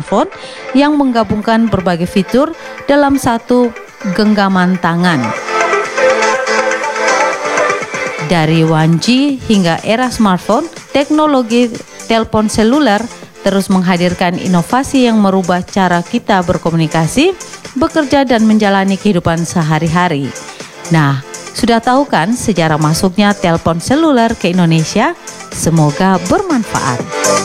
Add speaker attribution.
Speaker 1: smartphone yang menggabungkan berbagai fitur dalam satu genggaman tangan. Dari 1G hingga era smartphone, teknologi telepon seluler terus menghadirkan inovasi yang merubah cara kita berkomunikasi, bekerja dan menjalani kehidupan sehari-hari. Nah, sudah tahu kan sejarah masuknya telepon seluler ke Indonesia? Semoga bermanfaat.